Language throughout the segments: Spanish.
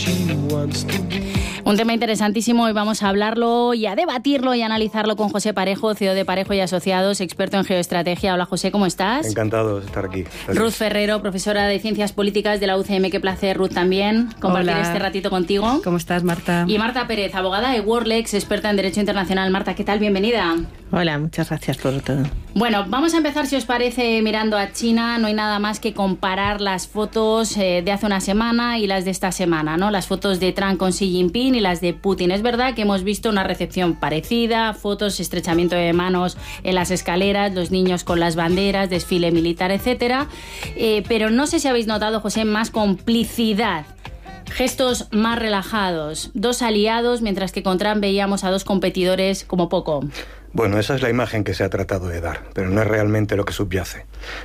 Un tema interesantísimo y vamos a hablarlo y a debatirlo y a analizarlo con José Parejo, CEO de Parejo y Asociados, experto en geoestrategia. Hola José, ¿cómo estás? Encantado de estar aquí. Gracias. Ruth Ferrero, profesora de Ciencias Políticas de la UCM. Qué placer, Ruth, también compartir Hola. Este ratito contigo. ¿Cómo estás, Marta? Y Marta Pérez, abogada de Worlex, experta en Derecho Internacional. Marta, ¿qué tal? Bienvenida. Hola, muchas gracias por todo. Bueno, vamos a empezar, si os parece, mirando a China. No hay nada más que comparar las fotos de hace una semana y las de esta semana, ¿no? Las fotos de Trump con Xi Jinping y las de Putin. Es verdad que hemos visto una recepción parecida, fotos, estrechamiento de manos en las escaleras, los niños con las banderas, desfile militar, etcétera. Pero no sé si habéis notado, José, más complicidad. Gestos más relajados, dos aliados, mientras que con Trump veíamos a dos competidores como poco. Bueno, esa es la imagen que se ha tratado de dar, pero no es realmente lo que subyace.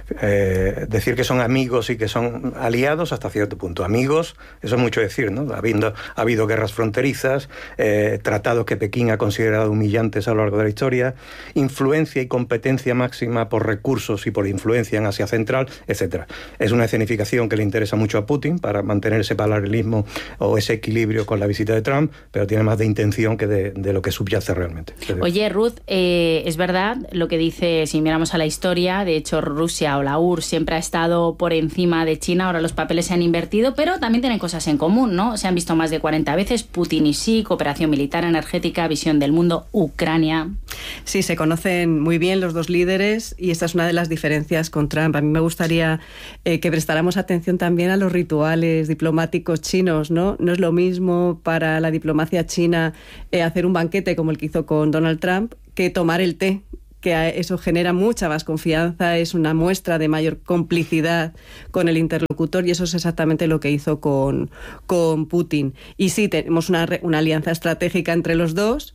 Decir que son amigos y que son aliados hasta cierto punto. Amigos, eso es mucho decir, ¿no? Ha habido guerras fronterizas, tratados que Pekín ha considerado humillantes a lo largo de la historia, influencia y competencia máxima por recursos y por influencia en Asia Central, etc. Es una escenificación que le interesa mucho a Putin para mantener ese paralelismo o ese equilibrio con la visita de Trump, pero tiene más de intención que de lo que subyace realmente. Oye, Ruth, es verdad lo que dice, si miramos a la historia, de hecho Rusia o la URSS siempre ha estado por encima de China, ahora los papeles se han invertido, pero también tienen cosas en común, ¿no? Se han visto más de 40 veces, Putin y Xi, cooperación militar, energética, visión del mundo, Ucrania. Sí, se conocen muy bien los dos líderes y esta es una de las diferencias con Trump. A mí me gustaría que prestáramos atención también a los rituales diplomáticos chinos, ¿no? No es lo mismo para la diplomacia china hacer un banquete como el que hizo con Donald Trump que tomar el té, que eso genera mucha más confianza, es una muestra de mayor complicidad con el interlocutor y eso es exactamente lo que hizo con Putin. Y sí, tenemos una alianza estratégica entre los dos,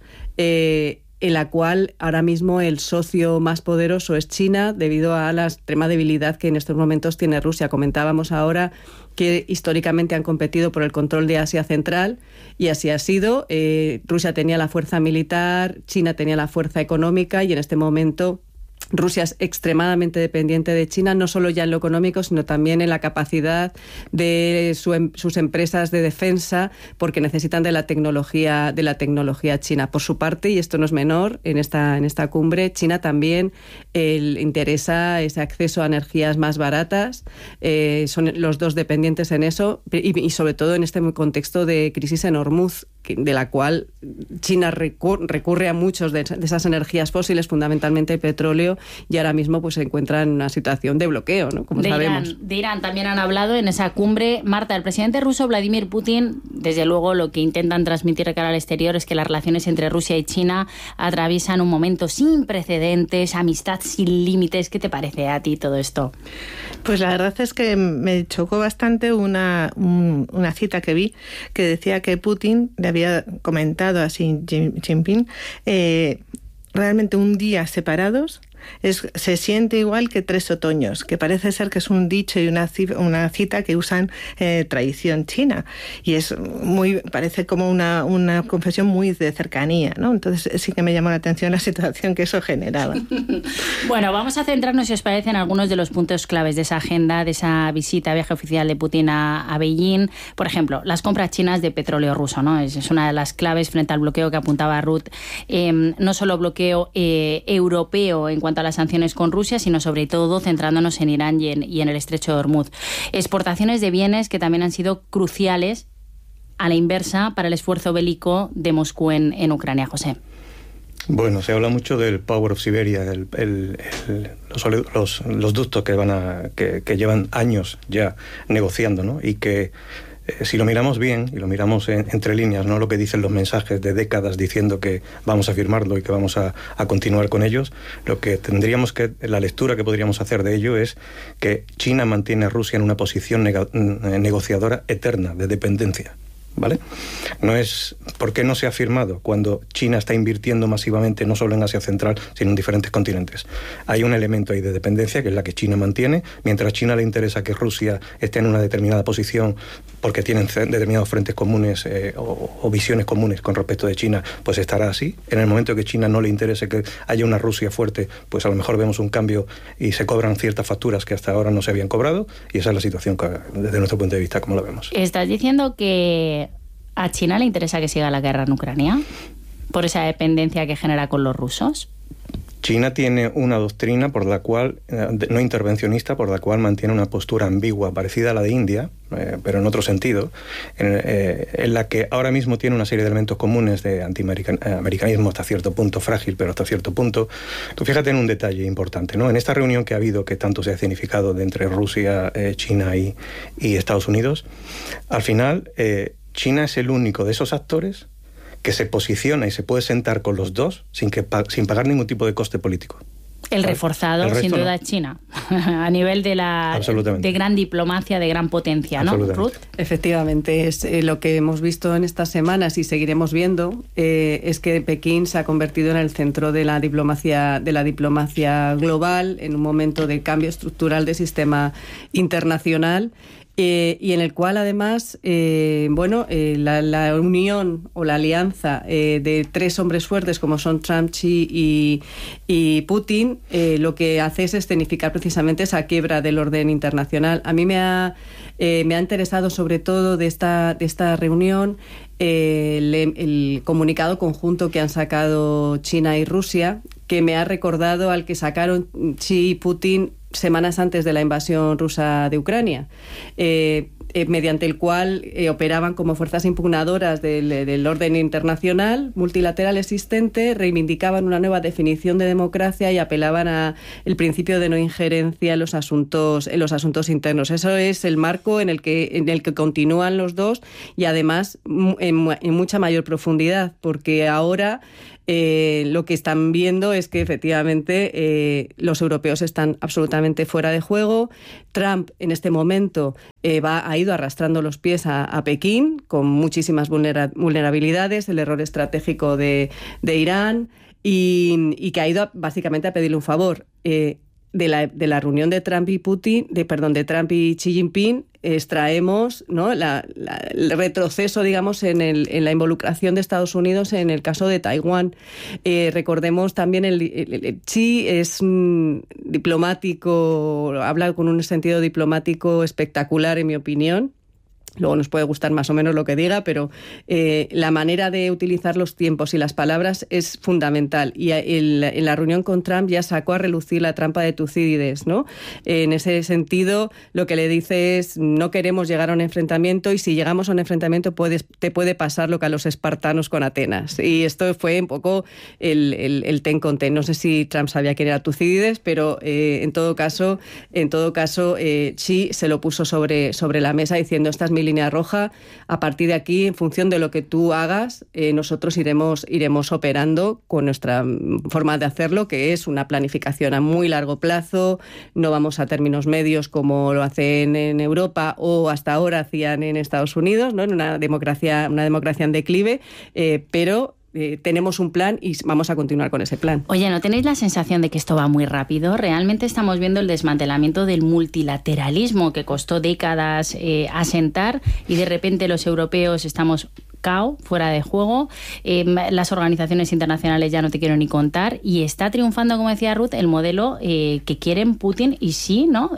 en la cual ahora mismo el socio más poderoso es China debido a la extrema debilidad que en estos momentos tiene Rusia. Comentábamos ahora que históricamente han competido por el control de Asia Central y así ha sido. Rusia tenía la fuerza militar, China tenía la fuerza económica y en este momento Rusia es extremadamente dependiente de China, no solo ya en lo económico, sino también en la capacidad de sus empresas de defensa, porque necesitan de la tecnología china. Por su parte, y esto no es menor, en esta cumbre, China también interesa ese acceso a energías más baratas. Son los dos dependientes en eso, y sobre todo en este contexto de crisis en Hormuz, de la cual China recurre a muchos de esas energías fósiles, fundamentalmente el petróleo, y ahora mismo pues se encuentra en una situación de bloqueo, ¿no? Como sabemos. De Irán también han hablado en esa cumbre. Marta, el presidente ruso Vladimir Putin, desde luego lo que intentan transmitir de cara al exterior es que las relaciones entre Rusia y China atraviesan un momento sin precedentes, amistad sin límites. ¿Qué te parece a ti todo esto? Pues la verdad es que me chocó bastante una cita que vi que decía que Putin le había comentado a Xi Jinping realmente un día separados se siente igual que 3 otoños, que parece ser que es un dicho y una cita que usan tradición china, y parece como una confesión muy de cercanía, ¿no? Entonces sí que me llamó la atención la situación que eso generaba. Bueno, vamos a centrarnos, si os parece, en algunos de los puntos claves de esa agenda, de esa visita, viaje oficial de Putin a Beijing. Por ejemplo, las compras chinas de petróleo ruso, ¿no? Es una de las claves frente al bloqueo que apuntaba Ruth. No solo bloqueo europeo en cuanto a las sanciones con Rusia, sino sobre todo centrándonos en Irán y en el estrecho de Hormuz. Exportaciones de bienes que también han sido cruciales a la inversa para el esfuerzo bélico de Moscú en Ucrania, José. Bueno, se habla mucho del Power of Siberia, los ductos que llevan años ya negociando, ¿no? Y que si lo miramos bien y lo miramos entre líneas, no lo que dicen los mensajes de décadas diciendo que vamos a firmarlo y que vamos a continuar con ellos, la lectura que podríamos hacer de ello es que China mantiene a Rusia en una posición negociadora eterna de dependencia. ¿Vale? ¿Por qué no se ha firmado cuando China está invirtiendo masivamente no solo en Asia Central, sino en diferentes continentes? Hay un elemento ahí de dependencia que es la que China mantiene. Mientras a China le interesa que Rusia esté en una determinada posición porque tienen determinados frentes comunes o visiones comunes con respecto de China, pues estará así. En el momento que China no le interese que haya una Rusia fuerte, pues a lo mejor vemos un cambio y se cobran ciertas facturas que hasta ahora no se habían cobrado, y esa es la situación desde nuestro punto de vista, como lo vemos. Estás diciendo que ¿A China le interesa que siga la guerra en Ucrania por esa dependencia que genera con los rusos? China tiene una doctrina por la cual, no intervencionista, por la cual mantiene una postura ambigua, parecida a la de India, pero en otro sentido, en la que ahora mismo tiene una serie de elementos comunes de antiamericanismo hasta cierto punto, frágil, pero hasta cierto punto. Tú fíjate en un detalle importante, ¿no? En esta reunión que ha habido, que tanto se ha significado de entre Rusia, China y Estados Unidos, al final China es el único de esos actores que se posiciona y se puede sentar con los dos sin pagar ningún tipo de coste político. El reforzado, sin duda, es China, a nivel de gran diplomacia, de gran potencia, ¿no, Ruth? Efectivamente, es lo que hemos visto en estas semanas y seguiremos viendo, es que Pekín se ha convertido en el centro de la diplomacia global, en un momento de cambio estructural del sistema internacional. Y en el cual además la unión o la alianza de tres hombres fuertes como son Trump, Xi y Putin, lo que hace es escenificar precisamente esa quiebra del orden internacional. A mí me ha interesado sobre todo de esta reunión el comunicado conjunto que han sacado China y Rusia, que me ha recordado al que sacaron Xi y Putin semanas antes de la invasión rusa de Ucrania, mediante el cual operaban como fuerzas impugnadoras del orden internacional multilateral existente, reivindicaban una nueva definición de democracia y apelaban a el principio de no injerencia en los asuntos internos. Eso es el marco en el que continúan los dos, y además en mucha mayor profundidad, porque ahora lo que están viendo es que efectivamente los europeos están absolutamente fuera de juego. Trump en este momento ha ido arrastrando los pies a Pekín con muchísimas vulnerabilidades, el error estratégico de Irán y que ha ido básicamente a pedirle un favor. De la reunión de Trump y de Trump y Xi Jinping extraemos, ¿no?, el retroceso, digamos, en la involucración de Estados Unidos en el caso de Taiwán. Recordemos también el Xi es un diplomático, habla con un sentido diplomático espectacular, en mi opinión. Luego nos puede gustar más o menos lo que diga, pero la manera de utilizar los tiempos y las palabras es fundamental. Y en la reunión con Trump ya sacó a relucir la trampa de Tucídides, ¿no? En ese sentido, lo que le dice es: no queremos llegar a un enfrentamiento, y si llegamos a un enfrentamiento te puede pasar lo que a los espartanos con Atenas. Y esto fue un poco el ten con ten. No sé si Trump sabía quién era Tucídides, pero en todo caso, Xi se lo puso sobre la mesa diciendo: esta es mi línea roja, a partir de aquí, en función de lo que tú hagas, nosotros iremos operando con nuestra forma de hacerlo, que es una planificación a muy largo plazo. No vamos a términos medios como lo hacen en Europa o hasta ahora hacían en Estados Unidos, ¿no?, en una democracia en declive, pero tenemos un plan y vamos a continuar con ese plan. Oye, ¿no tenéis la sensación de que esto va muy rápido? Realmente estamos viendo el desmantelamiento del multilateralismo que costó décadas asentar, y de repente los europeos estamos fuera de juego, las organizaciones internacionales ya no te quiero ni contar, y está triunfando, como decía Ruth, el modelo que quieren Putin y Xi, ¿no?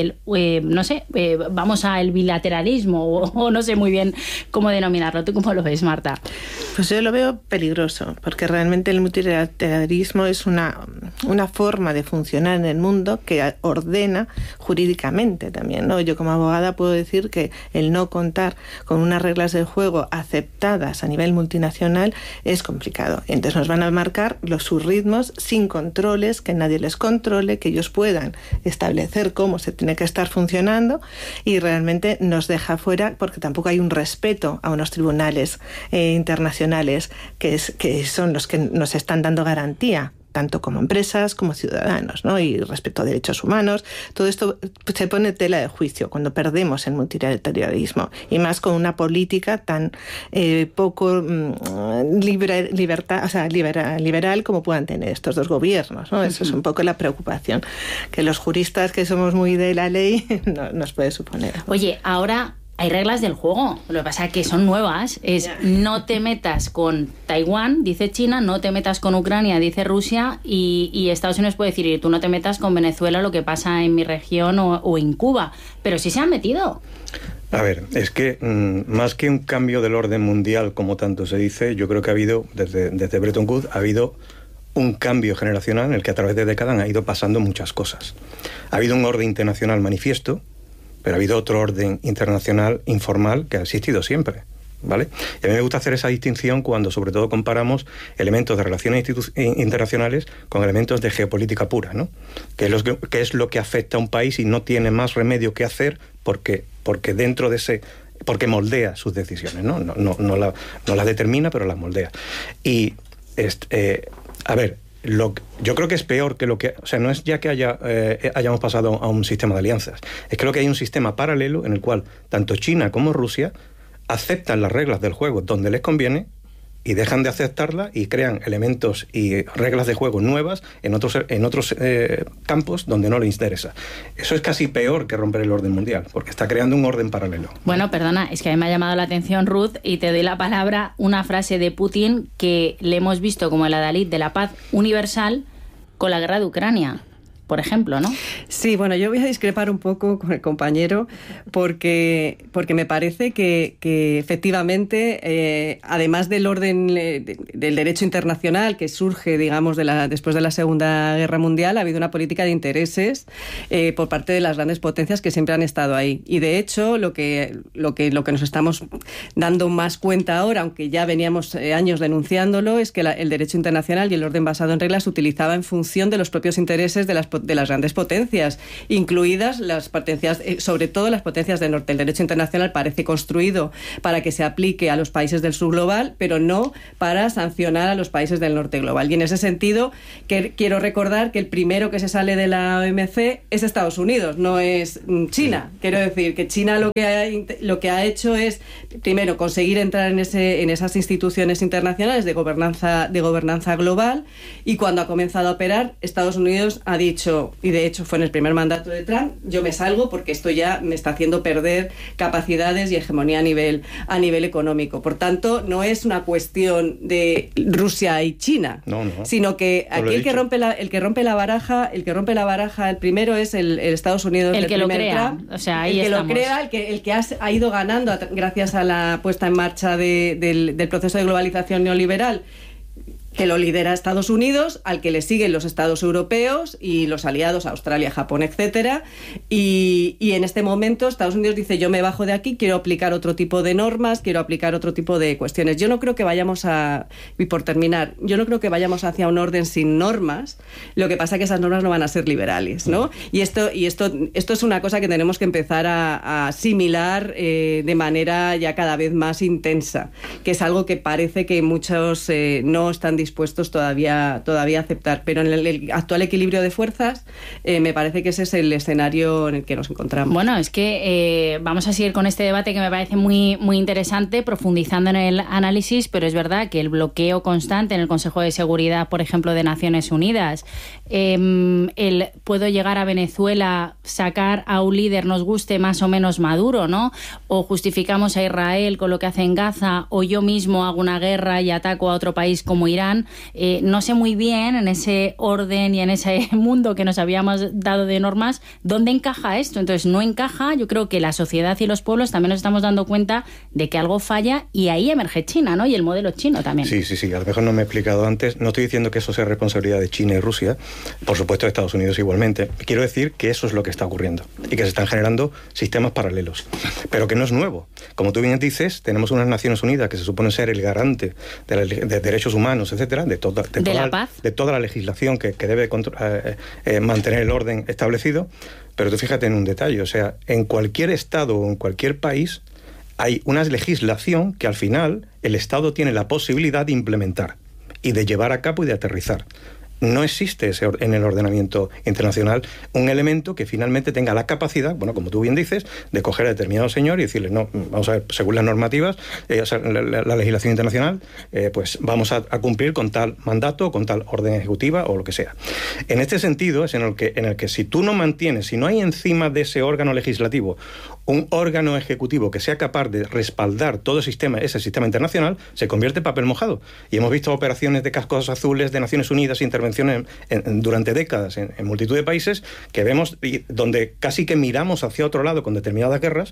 Vamos al bilateralismo o no sé muy bien cómo denominarlo. ¿Tú cómo lo ves, Marta? Pues yo lo veo peligroso, porque realmente el multilateralismo es una forma de funcionar en el mundo que ordena jurídicamente también, ¿no? Yo como abogada puedo decir que el no contar con unas reglas del juego aceptadas a nivel multinacional es complicado. Entonces nos van a marcar sus ritmos sin controles, que nadie les controle, que ellos puedan establecer cómo se tiene que estar funcionando, y realmente nos deja fuera porque tampoco hay un respeto a unos tribunales internacionales que son los que nos están dando garantía, tanto como empresas como ciudadanos, ¿no? Y respecto a derechos humanos. Todo esto se pone tela de juicio cuando perdemos el multilateralismo, y más con una política tan poco liberal como puedan tener estos dos gobiernos, ¿no? Eso es un poco la preocupación que los juristas, que somos muy de la ley, nos puede suponer. Oye, ahora hay reglas del juego. Lo que pasa es que son nuevas. Es no te metas con Taiwán, dice China, no te metas con Ucrania, dice Rusia, y Estados Unidos puede decir, y tú no te metas con Venezuela, lo que pasa en mi región o en Cuba. Pero sí se han metido. A ver, es que más que un cambio del orden mundial, como tanto se dice, yo creo que ha habido, desde Bretton Woods, ha habido un cambio generacional en el que a través de décadas han ido pasando muchas cosas. Ha habido un orden internacional manifiesto, pero ha habido otro orden internacional informal que ha existido siempre, ¿vale? Y a mí me gusta hacer esa distinción cuando sobre todo comparamos elementos de relaciones internacionales con elementos de geopolítica pura, ¿no? Que es lo que afecta a un país y no tiene más remedio que hacer porque dentro de ese... porque moldea sus decisiones, ¿no? No las determina, pero las moldea. Y, a ver... yo creo que es peor que lo que... O sea, no es ya que hayamos pasado a un sistema de alianzas. Es que lo que hay un sistema paralelo en el cual tanto China como Rusia aceptan las reglas del juego donde les conviene y dejan de aceptarlas y crean elementos y reglas de juego nuevas en otros campos donde no les interesa. Eso es casi peor que romper el orden mundial, porque está creando un orden paralelo. Bueno, perdona, es que a mí me ha llamado la atención, Ruth, y te doy la palabra, una frase de Putin que le hemos visto como el adalid de la paz universal con la guerra de Ucrania, por ejemplo, ¿no? Sí, bueno, yo voy a discrepar un poco con el compañero porque me parece que efectivamente, además del orden del derecho internacional que surge, digamos, después de la Segunda Guerra Mundial, ha habido una política de intereses por parte de las grandes potencias que siempre han estado ahí. Y de hecho, lo que nos estamos dando más cuenta ahora, aunque ya veníamos años denunciándolo, es que el derecho internacional y el orden basado en reglas se utilizaba en función de los propios intereses de las grandes potencias, incluidas las potencias, sobre todo las potencias del norte. El derecho internacional parece construido para que se aplique a los países del sur global, pero no para sancionar a los países del norte global. Y en ese sentido, quiero recordar que el primero que se sale de la OMC es Estados Unidos, no es China. Quiero decir que China lo que ha hecho es, primero, conseguir entrar en esas instituciones internacionales de gobernanza global, y cuando ha comenzado a operar, Estados Unidos ha dicho, y de hecho fue en el primer mandato de Trump, yo me salgo porque esto ya me está haciendo perder capacidades y hegemonía a nivel económico. Por tanto, no es una cuestión de Rusia y China, sino que aquí el que rompe la baraja, el primero es el Estados Unidos, el que lo crea, Trump, o sea, ahí el que estamos. lo crea, el que ha ido ganando gracias a la puesta en marcha del proceso de globalización neoliberal, que lo lidera Estados Unidos, al que le siguen los Estados europeos y los aliados, Australia, Japón, etcétera. Y en este momento Estados Unidos dice, yo me bajo de aquí, quiero aplicar otro tipo de normas, quiero aplicar otro tipo de cuestiones. Yo no creo que vayamos y por terminar, yo no creo que vayamos hacia un orden sin normas. Lo que pasa es que esas normas no van a ser liberales, ¿no? Y esto es una cosa que tenemos que empezar a asimilar de manera ya cada vez más intensa, que es algo que parece que muchos no están dispuestos todavía a aceptar, pero en el actual equilibrio de fuerzas me parece que ese es el escenario en el que nos encontramos. Bueno, es que vamos a seguir con este debate que me parece muy, muy interesante, profundizando en el análisis, pero es verdad que el bloqueo constante en el Consejo de Seguridad, por ejemplo, de Naciones Unidas, puedo llegar a Venezuela, sacar a un líder, nos guste más o menos Maduro, ¿no? O justificamos a Israel con lo que hace en Gaza, o yo mismo hago una guerra y ataco a otro país como Irán. No sé muy bien en ese orden y en ese mundo que nos habíamos dado de normas dónde encaja esto. Entonces no encaja. Yo creo que la sociedad y los pueblos también nos estamos dando cuenta de que algo falla, y ahí emerge China, ¿no? Y el modelo chino también. Sí, a lo mejor no me he explicado antes. No estoy diciendo que eso sea responsabilidad de China y Rusia, por supuesto de Estados Unidos igualmente. Quiero decir que eso es lo que está ocurriendo y que se están generando sistemas paralelos, pero que no es nuevo. Como tú bien dices, tenemos unas Naciones Unidas que se supone ser el garante de derechos humanos, etcétera, de toda la legislación que debe mantener el orden establecido. Pero tú fíjate en un detalle, o sea, en cualquier estado o en cualquier país hay una legislación que al final el Estado tiene la posibilidad de implementar y de llevar a cabo y de aterrizar. No existe en el ordenamiento internacional un elemento que finalmente tenga la capacidad, bueno, como tú bien dices, de coger a determinado señor y decirle, no, vamos a ver, según las normativas, la legislación internacional, pues vamos a cumplir con tal mandato o con tal orden ejecutiva o lo que sea. En este sentido es en el que si tú no mantienes, si no hay encima de ese órgano legislativo un órgano ejecutivo que sea capaz de respaldar todo ese sistema internacional, se convierte en papel mojado. Y hemos visto operaciones de cascos azules de Naciones Unidas, intervenciones durante décadas en multitud de países que vemos donde casi que miramos hacia otro lado con determinadas guerras.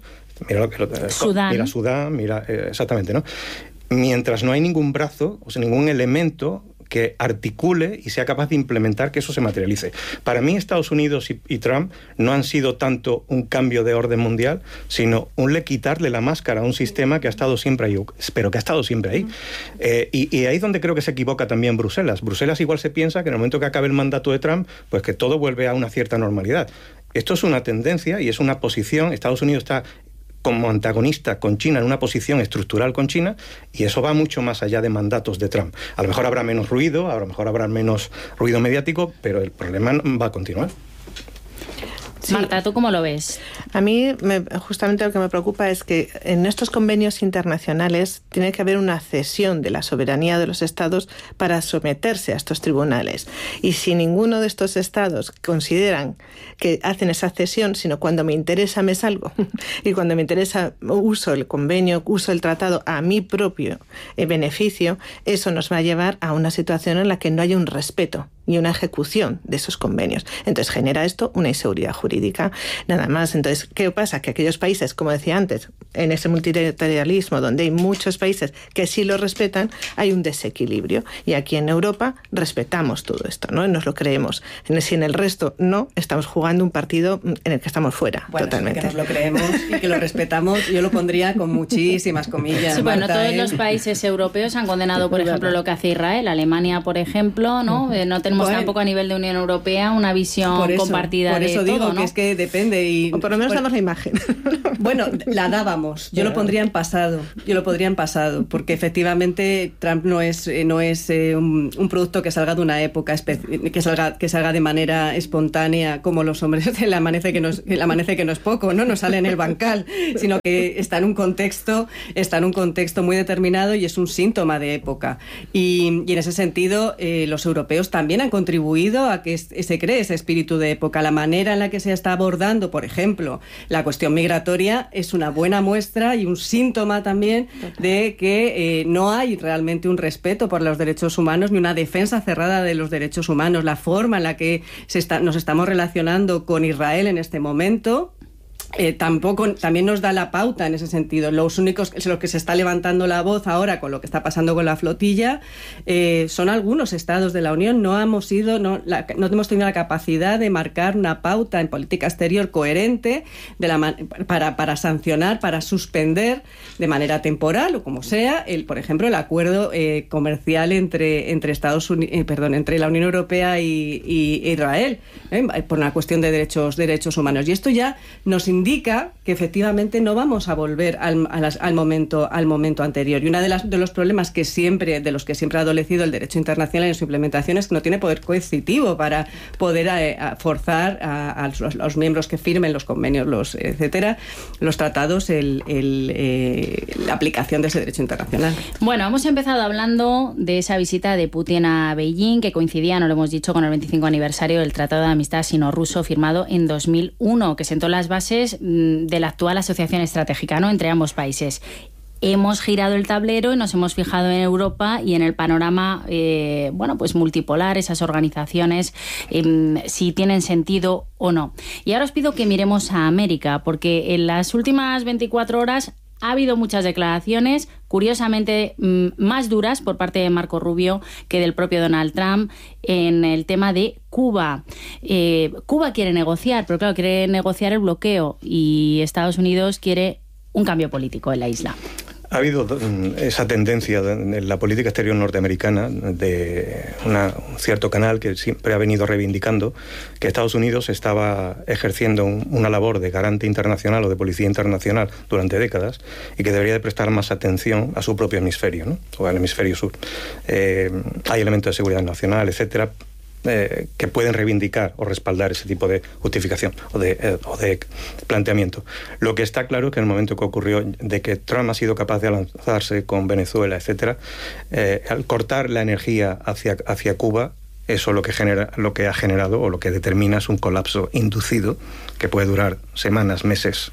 Sudán, exactamente, ¿no? Mientras no hay ningún brazo, o sea, ningún elemento que articule y sea capaz de implementar que eso se materialice. Para mí, Estados Unidos y Trump no han sido tanto un cambio de orden mundial, sino quitarle la máscara a un sistema que ha estado siempre ahí, pero que ha estado siempre ahí. Y ahí es donde creo que se equivoca también Bruselas. Bruselas igual se piensa que en el momento que acabe el mandato de Trump, pues que todo vuelve a una cierta normalidad. Esto es una tendencia y es una posición. Estados Unidos está como antagonista con China, en una posición estructural con China, y eso va mucho más allá de mandatos de Trump. A lo mejor habrá menos ruido, a lo mejor habrá menos ruido mediático, pero el problema va a continuar. Sí. Marta, ¿tú cómo lo ves? A mí justamente lo que me preocupa es que en estos convenios internacionales tiene que haber una cesión de la soberanía de los estados para someterse a estos tribunales. Y si ninguno de estos estados consideran que hacen esa cesión, sino cuando me interesa me salgo y cuando me interesa uso el convenio, uso el tratado a mi propio beneficio, eso nos va a llevar a una situación en la que no haya un respeto y una ejecución de esos convenios. Entonces genera esto una inseguridad jurídica, nada más. Entonces, ¿qué pasa? Que aquellos países, como decía antes, en ese multilateralismo donde hay muchos países que sí lo respetan, hay un desequilibrio. Y aquí en Europa respetamos todo esto, ¿no? Nos lo creemos. Si en el resto no, estamos jugando un partido en el que estamos fuera, totalmente. Que nos lo creemos y que lo respetamos, yo lo pondría con muchísimas comillas. Sí, bueno, todos los países europeos han condenado, por ejemplo, lo que hace Israel. Alemania, por ejemplo, ¿no? No tenemos tampoco a nivel de Unión Europea una visión compartida de todo. Por eso digo que es que depende. O por lo menos damos la imagen. Bueno, la dábamos. Yo lo pondría en pasado. Porque efectivamente Trump no es un producto que salga de una época, que salga de manera espontánea, como los hombres del amanece que no es poco, ¿no? No sale en el bancal, sino que está en un contexto muy determinado y es un síntoma de época. Y en ese sentido, los europeos también han contribuido a que se cree ese espíritu de época. La manera en la que se está abordando, por ejemplo, la cuestión migratoria es una buena muestra y un síntoma también de que no hay realmente un respeto por los derechos humanos ni una defensa cerrada de los derechos humanos. La forma en la que nos estamos relacionando con Israel en este momento también nos da la pauta en ese sentido. Los únicos que se está levantando la voz ahora con lo que está pasando con la flotilla son algunos estados de la Unión. No hemos tenido la capacidad de marcar una pauta en política exterior coherente para sancionar, para suspender de manera temporal o como sea, por ejemplo, el acuerdo comercial entre la Unión Europea y Israel por una cuestión de derechos humanos. Y esto ya nos indica que efectivamente no vamos a volver al momento anterior. Y uno de los problemas de los que siempre ha adolecido el derecho internacional en su implementación es que no tiene poder coercitivo para poder forzar a los miembros que firmen los convenios, los tratados, la aplicación de ese derecho internacional. Bueno, hemos empezado hablando de esa visita de Putin a Beijing, que coincidía, no lo hemos dicho, con el 25 aniversario del Tratado de Amistad Sino-Ruso firmado en 2001, que sentó las bases de la actual asociación estratégica, ¿no?, entre ambos países. Hemos girado el tablero y nos hemos fijado en Europa y en el panorama multipolar, esas organizaciones, si tienen sentido o no. Y ahora os pido que miremos a América, porque en las últimas 24 horas ha habido muchas declaraciones, curiosamente más duras por parte de Marco Rubio que del propio Donald Trump en el tema de Cuba. Cuba quiere negociar, pero claro, quiere negociar el bloqueo y Estados Unidos quiere un cambio político en la isla. Ha habido esa tendencia en la política exterior norteamericana de un cierto canal que siempre ha venido reivindicando que Estados Unidos estaba ejerciendo una labor de garante internacional o de policía internacional durante décadas y que debería de prestar más atención a su propio hemisferio, ¿no?, o al hemisferio sur. Hay elementos de seguridad nacional, etcétera, que pueden reivindicar o respaldar ese tipo de justificación o de planteamiento. Lo que está claro es que en el momento que ocurrió de que Trump ha sido capaz de lanzarse con Venezuela, etcétera, al cortar la energía hacia Cuba, eso lo que ha generado o lo que determina es un colapso inducido que puede durar semanas, meses,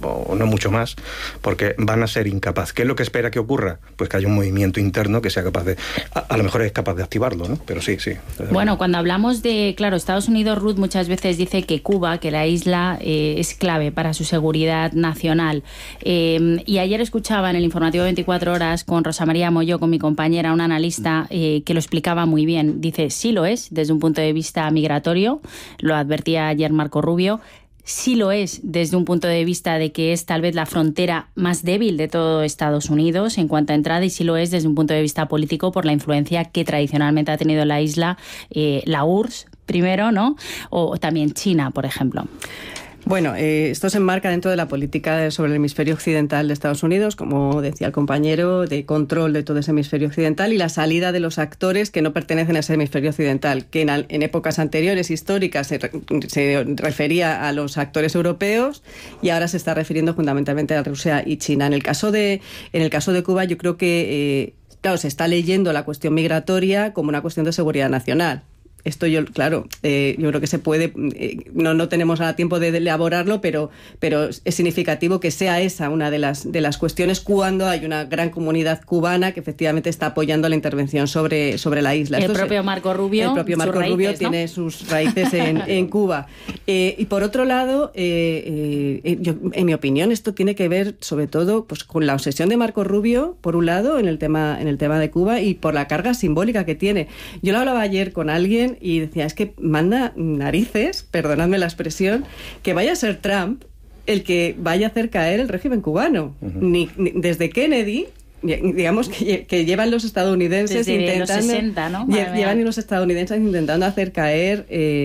o no mucho más, porque van a ser incapaces. ¿Qué es lo que espera que ocurra? Pues que haya un movimiento interno que sea capaz de, a lo mejor es capaz de activarlo, ¿no? Pero sí. Bueno, cuando hablamos de, claro, Estados Unidos, Ruth muchas veces dice que Cuba, que la isla es clave para su seguridad nacional. Y ayer escuchaba en el informativo 24 horas con Rosa María Molló, con mi compañera, una analista que lo explicaba muy bien. Dice, sí lo es desde un punto de vista migratorio, lo advertía ayer Marco Rubio. Sí lo es desde un punto de vista de que es tal vez la frontera más débil de todo Estados Unidos en cuanto a entrada, y sí lo es desde un punto de vista político por la influencia que tradicionalmente ha tenido la isla, la URSS primero, ¿no? O también China, por ejemplo. Bueno, esto se enmarca dentro de la política sobre el hemisferio occidental de Estados Unidos, como decía el compañero, de control de todo ese hemisferio occidental y la salida de los actores que no pertenecen a ese hemisferio occidental, que en épocas anteriores históricas se refería a los actores europeos y ahora se está refiriendo fundamentalmente a Rusia y China. En el caso de Cuba, yo creo que claro, se está leyendo la cuestión migratoria como una cuestión de seguridad nacional. Esto yo creo que se puede, no tenemos ahora tiempo de elaborarlo, pero es significativo que sea esa una de las cuestiones cuando hay una gran comunidad cubana que efectivamente está apoyando la intervención sobre la isla. El propio Marco Rubio tiene sus raíces en Cuba. Y por otro lado, en mi opinión, esto tiene que ver sobre todo pues, con la obsesión de Marco Rubio, por un lado, en el tema de Cuba, y por la carga simbólica que tiene. Yo lo hablaba ayer con alguien y decía, es que manda narices, perdonadme la expresión, que vaya a ser Trump el que vaya a hacer caer el régimen cubano. Ni desde Kennedy, digamos que llevan los estadounidenses desde los 60, ¿no? Llevan los estadounidenses intentando hacer caer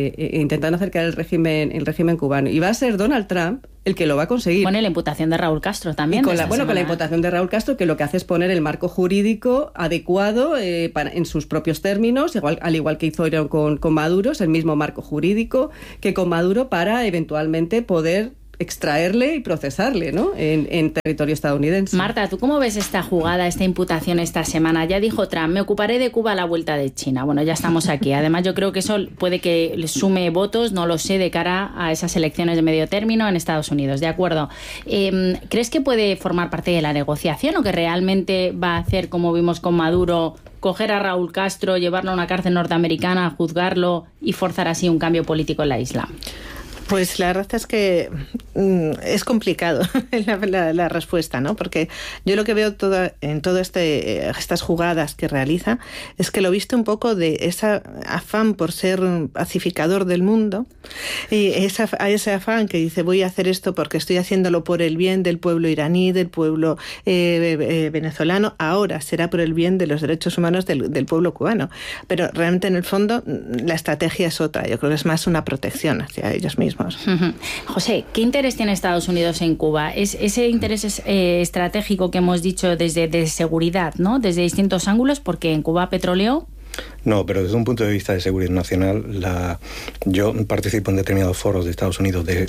el régimen cubano. Y va a ser Donald Trump el que lo va a conseguir. Bueno, y la imputación de Raúl Castro también. Con la imputación de Raúl Castro, que lo que hace es poner el marco jurídico adecuado en sus propios términos, al igual que hizo con Maduro, es el mismo marco jurídico que con Maduro para eventualmente poder extraerle y procesarle, ¿no? en territorio estadounidense. Marta, ¿tú cómo ves esta jugada, esta imputación esta semana? Ya dijo Trump, me ocuparé de Cuba a la vuelta de China. Bueno, ya estamos aquí. Además, yo creo que eso puede que le sume votos, no lo sé, de cara a esas elecciones de medio término en Estados Unidos. ¿De acuerdo? ¿Crees que puede formar parte de la negociación o que realmente va a hacer, como vimos con Maduro, coger a Raúl Castro, llevarlo a una cárcel norteamericana, juzgarlo y forzar así un cambio político en la isla? Pues la verdad es que es complicado la respuesta, ¿no? Porque yo lo que veo en todas estas jugadas que realiza es que lo viste un poco de ese afán por ser pacificador del mundo y ese afán que dice voy a hacer esto porque estoy haciéndolo por el bien del pueblo iraní, del pueblo venezolano, ahora será por el bien de los derechos humanos del pueblo cubano. Pero realmente en el fondo la estrategia es otra, yo creo que es más una protección hacia ellos mismos. José, ¿qué interés tiene Estados Unidos en Cuba? ¿Es ese interés estratégico que hemos dicho de seguridad, ¿no? Desde distintos ángulos, porque en Cuba petróleo... No, pero desde un punto de vista de seguridad nacional, yo participo en determinados foros de Estados Unidos de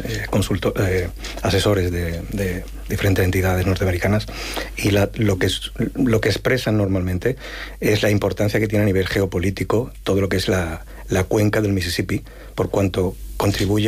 asesores de diferentes entidades norteamericanas y lo que expresan normalmente es la importancia que tiene a nivel geopolítico todo lo que es la cuenca del Mississippi, por cuanto contribuye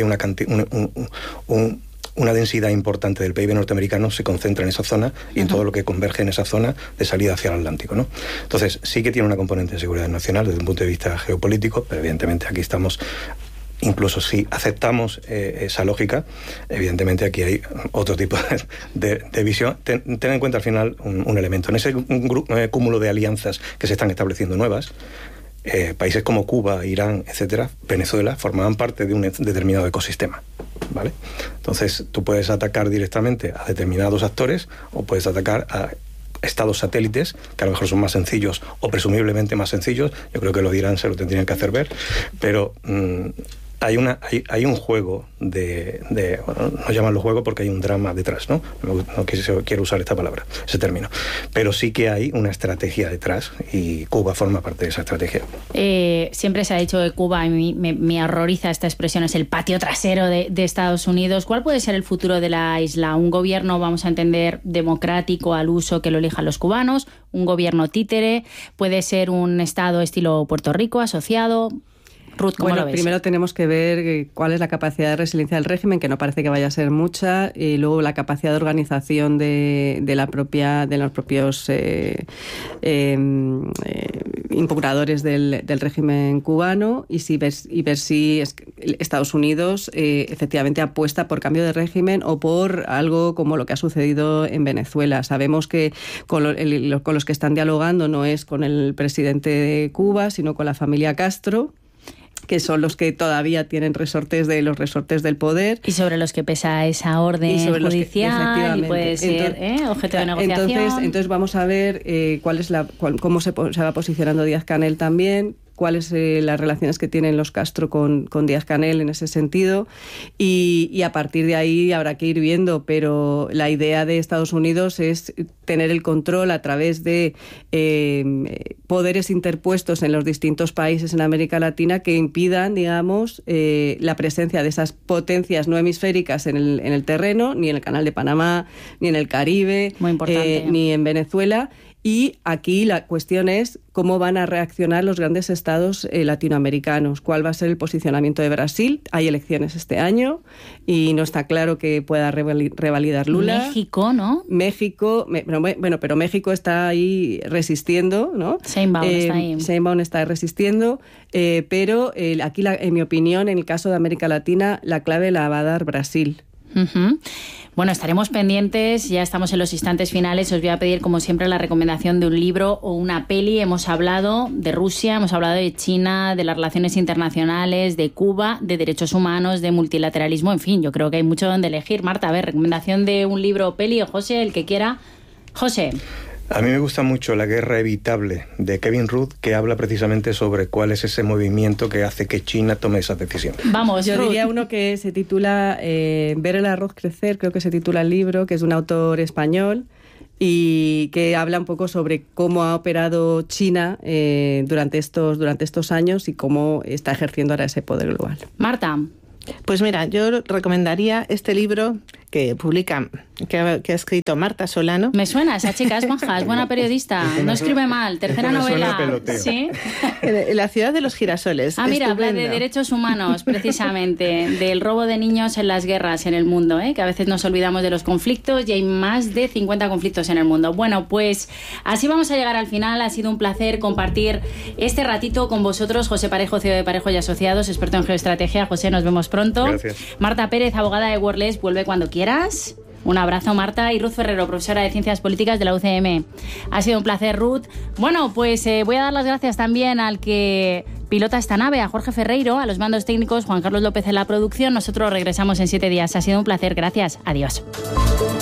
una densidad importante del PIB norteamericano se concentra en esa zona y en todo lo que converge en esa zona de salida hacia el Atlántico, ¿no? Entonces, sí que tiene una componente de seguridad nacional desde un punto de vista geopolítico, pero evidentemente aquí estamos, incluso si aceptamos esa lógica, evidentemente aquí hay otro tipo de visión. Ten en cuenta al final un elemento. En ese cúmulo de alianzas que se están estableciendo nuevas, países como Cuba, Irán, etcétera, Venezuela, formaban parte de un determinado ecosistema, ¿vale? Entonces, tú puedes atacar directamente a determinados actores o puedes atacar a estados satélites, que a lo mejor son más sencillos o presumiblemente más sencillos. Yo creo que lo de Irán se lo tendrían que hacer ver, pero hay un juego bueno, no llamarlo juego porque hay un drama detrás, ¿no? No quiero usar esta palabra, ese término. Pero sí que hay una estrategia detrás y Cuba forma parte de esa estrategia. Siempre se ha dicho que Cuba, a mí me horroriza esta expresión, es el patio trasero de Estados Unidos. ¿Cuál puede ser el futuro de la isla? ¿Un gobierno, vamos a entender, democrático al uso que lo elijan los cubanos? ¿Un gobierno títere? ¿Puede ser un estado estilo Puerto Rico, asociado? Ruth, ¿cómo lo ves? Primero tenemos que ver cuál es la capacidad de resiliencia del régimen, que no parece que vaya a ser mucha, y luego la capacidad de organización de los propios impugnadores del régimen cubano, y ver si Estados Unidos efectivamente apuesta por cambio de régimen o por algo como lo que ha sucedido en Venezuela. Sabemos que con los que están dialogando no es con el presidente de Cuba, sino con la familia Castro, que son los que todavía tienen resortes del poder. Y sobre los que pesa esa orden judicial y puede ser objeto de negociación. Entonces vamos a ver cómo se va posicionando Díaz-Canel también, cuáles las relaciones que tienen los Castro con Díaz-Canel en ese sentido, y a partir de ahí habrá que ir viendo, pero la idea de Estados Unidos es tener el control a través de poderes interpuestos en los distintos países en América Latina que impidan, digamos, la presencia de esas potencias no hemisféricas en el terreno, ni en el Canal de Panamá, ni en el Caribe, muy importante, ni en Venezuela. Y aquí la cuestión es cómo van a reaccionar los grandes estados latinoamericanos. ¿Cuál va a ser el posicionamiento de Brasil? Hay elecciones este año y no está claro que pueda revalidar Lula. México, ¿no? Pero México está ahí resistiendo, ¿no? Sheinbaum está ahí. Sheinbaum está resistiendo, pero aquí, en mi opinión, en el caso de América Latina, la clave la va a dar Brasil. Uh-huh. Bueno, estaremos pendientes, ya estamos en los instantes finales. Os voy a pedir, como siempre, la recomendación de un libro o una peli. Hemos hablado de Rusia, hemos hablado de China, de las relaciones internacionales, de Cuba, de derechos humanos, de multilateralismo, en fin, yo creo que hay mucho donde elegir. Marta, a ver, recomendación de un libro o peli, o José, el que quiera. José. A mí me gusta mucho La guerra evitable, de Kevin Rudd, que habla precisamente sobre cuál es ese movimiento que hace que China tome esa decisión. Vamos, yo Ruth. diría uno que se titula Ver el arroz crecer, creo que se titula el libro, que es de un autor español y que habla un poco sobre cómo ha operado China durante estos años y cómo está ejerciendo ahora ese poder global. Marta. Pues mira, yo recomendaría este libro que ha escrito Marta Solano. Me suena, esa chica es maja, es buena periodista, no escribe mal, tercera novela. ¿Sí? La ciudad de los girasoles. Mira, habla de derechos humanos, precisamente, del robo de niños en las guerras en el mundo, que a veces nos olvidamos de los conflictos y hay más de 50 conflictos en el mundo. Bueno, pues así vamos a llegar al final. Ha sido un placer compartir este ratito con vosotros. José Parejo, CEO de Parejo y Asociados, experto en geoestrategia. José, nos vemos pronto. Gracias. Marta Pérez, abogada de Wordless, vuelve cuando quieras. Un abrazo, Marta. Y Ruth Ferrero, profesora de Ciencias Políticas de la UCM. Ha sido un placer, Ruth. Bueno, pues voy a dar las gracias también al que pilota esta nave, a Jorge Ferreiro, a los mandos técnicos, Juan Carlos López en la producción. Nosotros regresamos en 7 días. Ha sido un placer. Gracias. Adiós.